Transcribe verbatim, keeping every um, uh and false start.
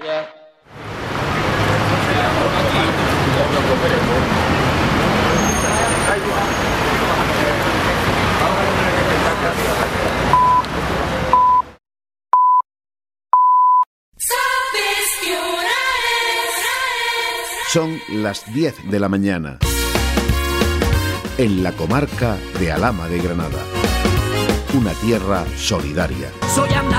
Son las diez de la mañana. En la comarca de Alhama de Granada. Una tierra solidaria. Soy andaluz.